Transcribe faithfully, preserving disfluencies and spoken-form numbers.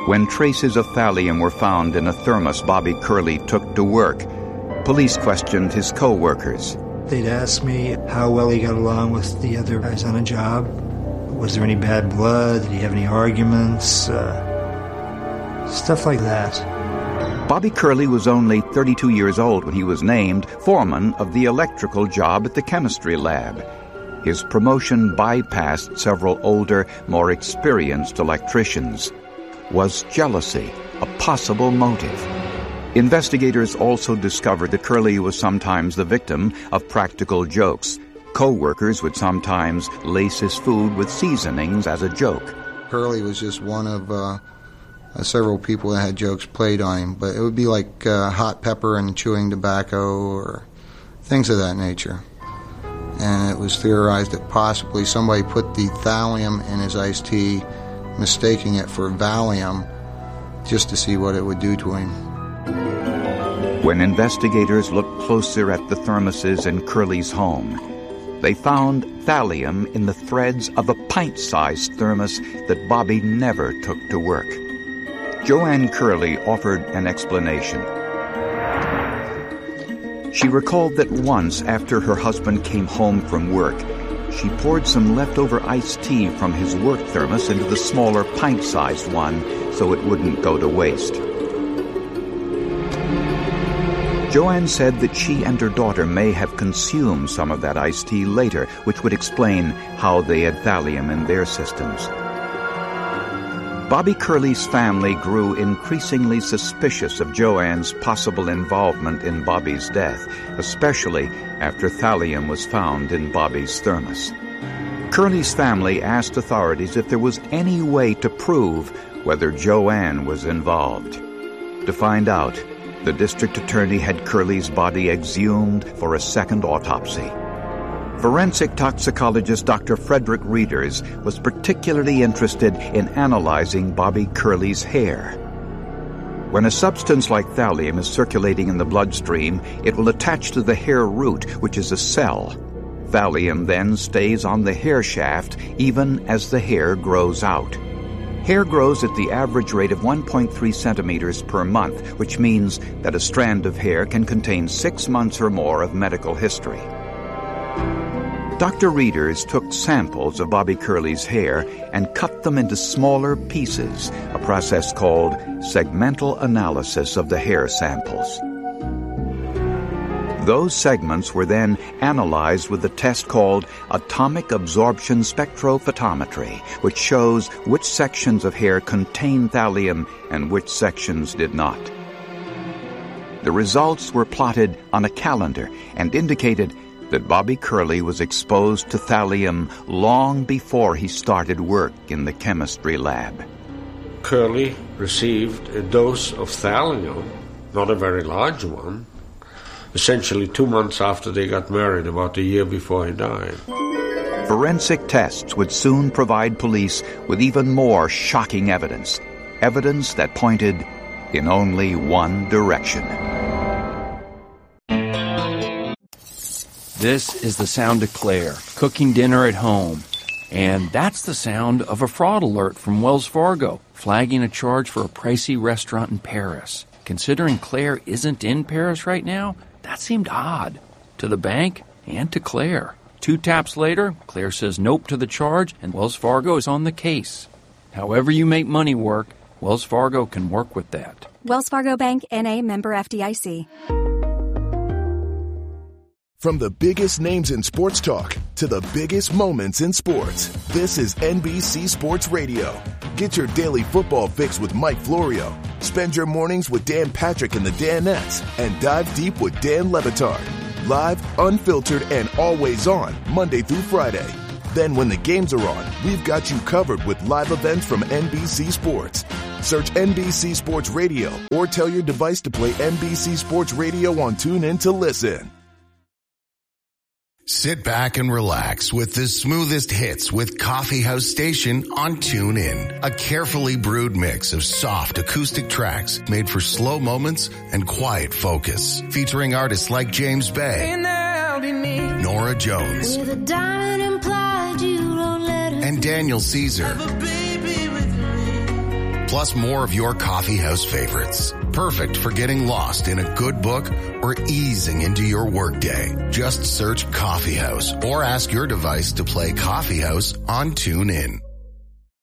When traces of thallium were found in a thermos Bobby Curley took to work, police questioned his co-workers. They'd ask me how well he got along with the other guys on a job. Was there any bad blood? Did he have any arguments? Uh, stuff like that. Bobby Curley was only thirty-two years old when he was named foreman of the electrical job at the chemistry lab. His promotion bypassed several older, more experienced electricians. Was jealousy a possible motive? Investigators also discovered that Curley was sometimes the victim of practical jokes. Co-workers would sometimes lace his food with seasonings as a joke. Curley was just one of uh, several people that had jokes played on him, but it would be like uh, hot pepper and chewing tobacco or things of that nature. And it was theorized that possibly somebody put the thallium in his iced tea, mistaking it for Valium, just to see what it would do to him. When investigators looked closer at the thermoses in Curley's home, they found thallium in the threads of a pint-sized thermos that Bobby never took to work. Joanne Curley offered an explanation. She recalled that once after her husband came home from work, she poured some leftover iced tea from his work thermos into the smaller pint-sized one so it wouldn't go to waste. Joanne said that she and her daughter may have consumed some of that iced tea later, which would explain how they had thallium in their systems. Bobby Curley's family grew increasingly suspicious of Joanne's possible involvement in Bobby's death, especially after thallium was found in Bobby's thermos. Curley's family asked authorities if there was any way to prove whether Joanne was involved. To find out, the district attorney had Curley's body exhumed for a second autopsy. Forensic toxicologist Doctor Frederick Reeders was particularly interested in analyzing Bobby Curley's hair. When a substance like thallium is circulating in the bloodstream, it will attach to the hair root, which is a cell. Thallium then stays on the hair shaft even as the hair grows out. Hair grows at the average rate of one point three centimeters per month, which means that a strand of hair can contain six months or more of medical history. Doctor Reeders took samples of Bobby Curley's hair and cut them into smaller pieces, a process called segmental analysis of the hair samples. Those segments were then analyzed with a test called atomic absorption spectrophotometry, which shows which sections of hair contain thallium and which sections did not. The results were plotted on a calendar and indicated that Bobby Curley was exposed to thallium long before he started work in the chemistry lab. Curley received a dose of thallium, not a very large one, essentially two months after they got married, about a year before he died. Forensic tests would soon provide police with even more shocking evidence, evidence that pointed in only one direction. This is the sound of Claire, cooking dinner at home. And that's the sound of a fraud alert from Wells Fargo, flagging a charge for a pricey restaurant in Paris. Considering Claire isn't in Paris right now, that seemed odd. To the bank and to Claire. Two taps later, Claire says nope to the charge, and Wells Fargo is on the case. However you make money work, Wells Fargo can work with that. Wells Fargo Bank, N A, member F D I C. From the biggest names in sports talk to the biggest moments in sports, this is N B C Sports Radio. Get your daily football fix with Mike Florio. Spend your mornings with Dan Patrick and the Danettes, and dive deep with Dan Le Batard. Live, unfiltered, and always on, Monday through Friday. Then when the games are on, we've got you covered with live events from N B C Sports. Search N B C Sports Radio or tell your device to play N B C Sports Radio on TuneIn to listen. Sit back and relax with the smoothest hits with Coffee House Station on TuneIn. A carefully brewed mix of soft acoustic tracks made for slow moments and quiet focus. Featuring artists like James Bay, Nora Jones, and Daniel Caesar. plus more of your coffee house favorites. Perfect for getting lost in a good book or easing into your workday. Just search Coffee House or ask your device to play Coffee House on TuneIn.